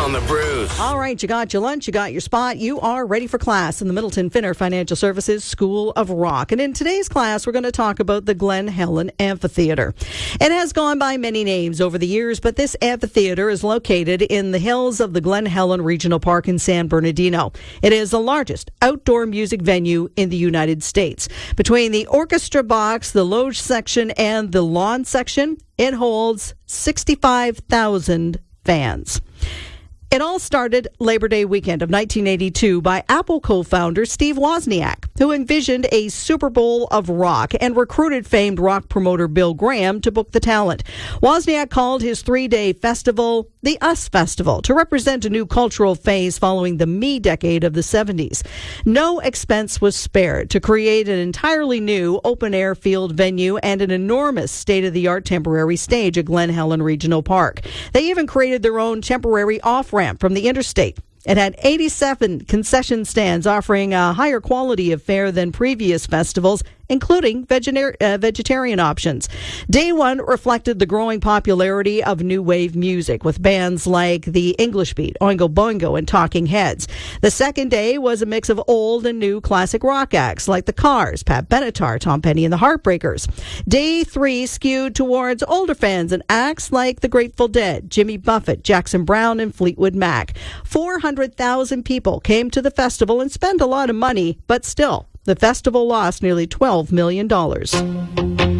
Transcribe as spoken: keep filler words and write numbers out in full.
on the Brews. All right, you got your lunch, you got your spot, you are ready for class in the Middleton Finner Financial Services School of Rock. And in today's class, we're going to talk about the Glen Helen Amphitheater. It has gone by many names over the years, but this amphitheater is located in the hills of the Glen Helen Regional Park in San Bernardino. It is the largest outdoor music venue in the United States. Between the orchestra box, the loge section, and the lawn section, it holds sixty-five thousand fans. It all started Labor Day weekend of nineteen eighty-two by Apple co-founder Steve Wozniak, who envisioned a Super Bowl of rock and recruited famed rock promoter Bill Graham to book the talent. Wozniak called his three-day festival the Us Festival to represent a new cultural phase following the me decade of the seventies. No expense was spared to create an entirely new open-air field venue and an enormous state-of-the-art temporary stage at Glen Helen Regional Park. They even created their own temporary off-ramp from the interstate. It had eighty-seven concession stands offering a higher quality of fare than previous festivals, including vegetar- uh, vegetarian options. Day one reflected the growing popularity of new wave music with bands like the English Beat, Oingo Boingo, and Talking Heads. The second day was a mix of old and new classic rock acts like the Cars, Pat Benatar, Tom Petty, and the Heartbreakers. Day three skewed towards older fans and acts like the Grateful Dead, Jimmy Buffett, Jackson Browne, and Fleetwood Mac. four hundred thousand people came to the festival and spent a lot of money, but still, the festival lost nearly twelve million dollars.